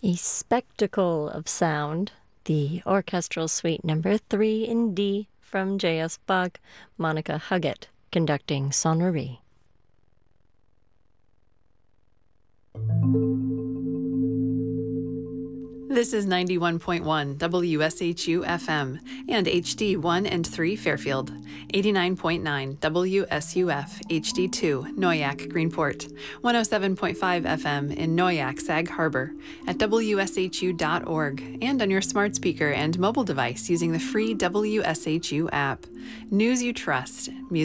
A spectacle of sound, the Orchestral Suite Number 3 in D from J.S. Bach, Monica Huggett conducting Sonnerie. This is 91.1 WSHU FM and HD 1 and 3 Fairfield, 89.9 WSUF HD2 Noyak Greenport, 107.5 FM in Noyak Sag Harbor, at WSHU.org, and on your smart speaker and mobile device using the free WSHU app. News you trust. Music